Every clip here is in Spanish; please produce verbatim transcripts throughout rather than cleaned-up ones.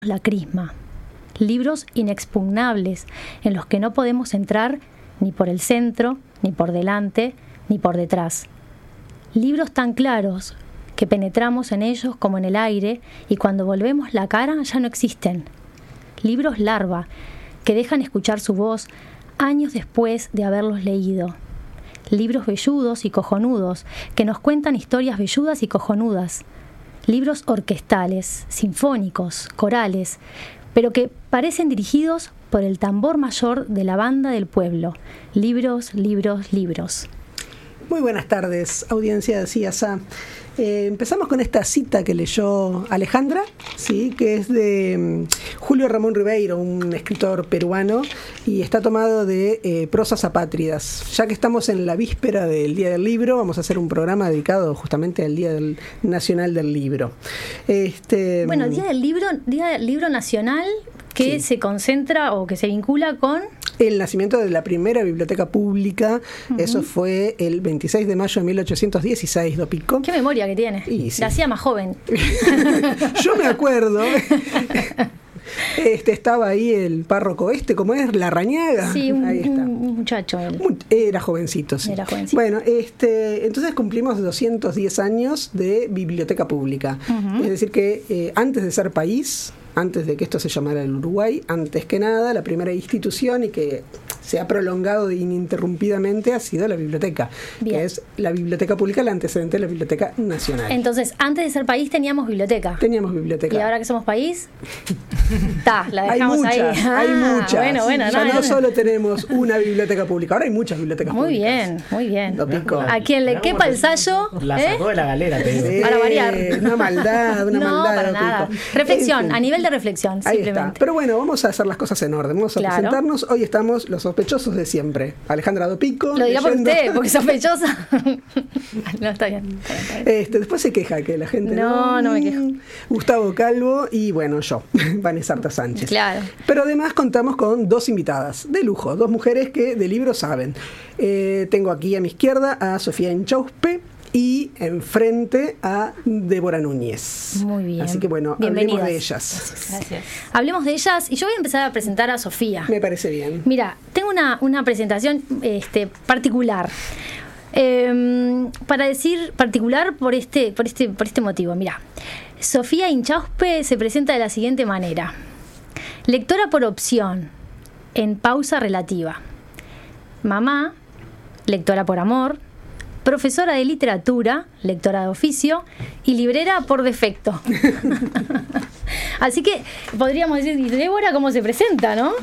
La crisma, libros inexpugnables en los que no podemos entrar ni por el centro, ni por delante, ni por detrás. Libros tan claros que penetramos en ellos como en el aire y cuando volvemos la cara ya no existen. Libros larva que dejan escuchar su voz años después de haberlos leído. Libros velludos y cojonudos que nos cuentan historias velludas y cojonudas. Libros orquestales, sinfónicos, corales, pero que parecen dirigidos por el tambor mayor de la banda del pueblo. Libros, libros, libros. Muy buenas tardes, audiencia de C I A S A. Eh, empezamos con esta cita que leyó Alejandra, sí, que es de um, Julio Ramón Ribeiro, un escritor peruano, y está tomado de eh, Prosas Apátridas. Ya que estamos en la víspera del Día del Libro, vamos a hacer un programa dedicado justamente al Día del Nacional del Libro. Este, bueno, Día del Libro, Día del Libro Nacional que sí. se concentra o que se vincula con el nacimiento de la primera biblioteca pública. Uh-huh. Eso fue el veintiséis de mayo de mil ochocientos dieciséis, ¿do pico? Qué memoria que tiene. Sí. La hacía más joven. Yo me acuerdo. Este estaba ahí el párroco este, ¿cómo es? Larrañaga. Sí, un, ahí está. un muchacho él. Era jovencito, sí. Era jovencito. Bueno, este, entonces cumplimos doscientos diez años de biblioteca pública. Uh-huh. Es decir que eh, antes de ser país, antes de que esto se llamara el Uruguay, antes que nada, la primera institución y que se ha prolongado ininterrumpidamente ha sido la biblioteca, Bien. que es la biblioteca pública, la antecedente de la Biblioteca Nacional. Entonces, antes de ser país teníamos biblioteca. Teníamos biblioteca. Y ahora que somos país, ta, la dejamos hay muchas, ahí. Hay ah, muchas. Bueno, bueno, ya no, no, no solo tenemos una biblioteca pública, ahora hay muchas bibliotecas muy públicas. Muy bien, muy bien. Lo pico. A quien le quepa el sallo. La sacó ¿eh? de la galera, te digo. Sí, para variar. Una maldad, una no, maldad. Para nada. Pico. Reflexión, en fin. a nivel de reflexión, Ahí simplemente. Está. Pero bueno, vamos a hacer las cosas en orden. Vamos a claro. presentarnos. Hoy estamos los sospechosos de siempre. Alejandra do Pico. Lo diga por leyendo. usted, porque sospechosa. No, está bien. Está bien, está bien. Este, después se queja que la gente no... No, no me quejo. Gustavo Calvo y bueno, yo, Vanessa Arta Sánchez. Claro. Pero además contamos con dos invitadas de lujo, dos mujeres que de libros saben. Eh, tengo aquí a mi izquierda a Sofía Inchauspe y enfrente a Débora Núñez. Muy bien. Así que bueno, hablemos de ellas. Gracias. Gracias. Hablemos de ellas y yo voy a empezar a presentar a Sofía. Me parece bien. Mira, tengo una, una presentación este, particular. Eh, para decir particular por este, por este, por este motivo. Mira, Sofía Inchauspe se presenta de la siguiente manera. Lectora por opción, en pausa relativa. Mamá, lectora por amor. Profesora de literatura, lectora de oficio y librera por defecto. Así que podríamos decir, ¿y Débora cómo se presenta, no?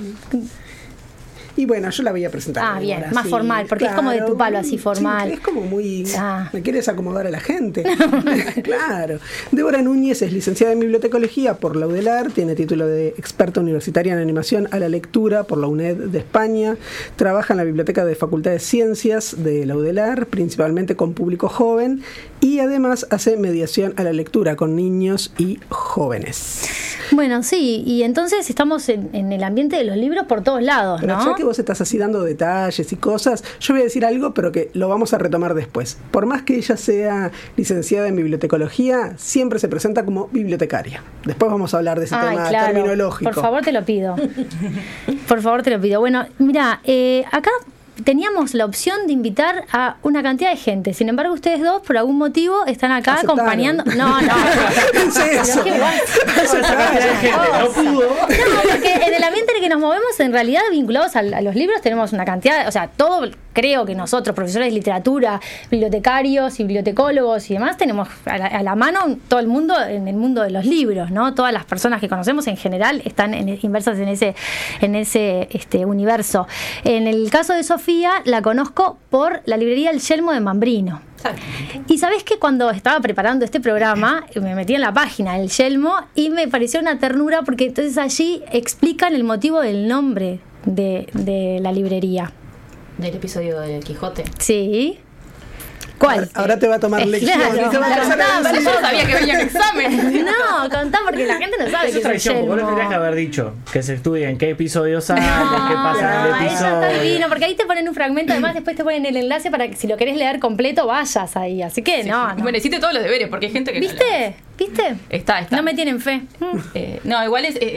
Y bueno, yo la voy a presentar. Ah, bien, Débora, más sí, formal, porque claro, es como de tu palo, así formal. Sí, es como muy... Ah. ¿Me quieres acomodar a la gente? Claro. Débora Núñez es licenciada en bibliotecología por la UDELAR, tiene título de experta universitaria en animación a la lectura por la UNED de España, trabaja en la biblioteca de Facultad de Ciencias de la UDELAR, principalmente con público joven, y además hace mediación a la lectura con niños y jóvenes. Bueno, sí, y entonces estamos en, en el ambiente de los libros por todos lados, pero ¿no? ya que vos estás así dando detalles y cosas, yo voy a decir algo, pero que lo vamos a retomar después. Por más que ella sea licenciada en bibliotecología, siempre se presenta como bibliotecaria. Después vamos a hablar de ese Ay, tema claro. terminológico. Por favor, te lo pido. Por favor, te lo pido. Bueno, mira, eh, acá teníamos la opción de invitar a una cantidad de gente. Sin embargo, ustedes dos, por algún motivo, están acá Aceptaron. acompañando. No, no. Es eso. Pero qué guay. Aceptaron. No pudo. No, porque en el ambiente en el que nos movemos, en realidad, vinculados a, a los libros, tenemos una cantidad, o sea, todo, creo que nosotros, profesores de literatura, bibliotecarios y bibliotecólogos y demás, tenemos a la, a la mano todo el mundo en el mundo de los libros, ¿no? Todas las personas que conocemos en general están en, inversas en ese, en ese este, universo. En el caso de Sofía, la conozco por la librería El Yelmo de Mambrino. Y sabés que cuando estaba preparando este programa me metí en la página El Yelmo y me pareció una ternura porque entonces allí explican el motivo del nombre de, de la librería. Del episodio de Quijote. Sí. ¿Cuál? Ahora, ahora te va a tomar Eh, lección. claro, y te va a la empezar a contaba, decir- Yo no sabía que venía un examen. No, contá porque la gente no sabe Eso que es traición, es porque vos le tendrías que Yelmo. haber dicho que se estudie en qué episodio sale, qué pasa en el Eso episodio. está divino, porque ahí te ponen un fragmento, además después te ponen el enlace para que si lo querés leer completo vayas ahí. Así que no, no. Bueno, hiciste todos los deberes porque hay gente que no lo hace. ¿Viste? ¿Viste? Está, está. No me tienen fe. Eh, no, igual es, eh,